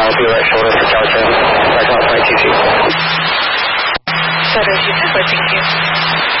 I'll be right shoulder for Caltrain. Back off 9TC. Flight 027, thank you.